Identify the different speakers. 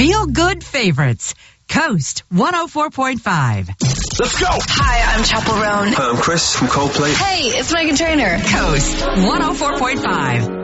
Speaker 1: feel-good favorites. Coast 104.5.
Speaker 2: Let's go!
Speaker 3: Hi, I'm Chappell Roan.
Speaker 2: I'm Chris from Coldplay.
Speaker 3: Hey, it's Meghan Trainor.
Speaker 1: Coast 104.5.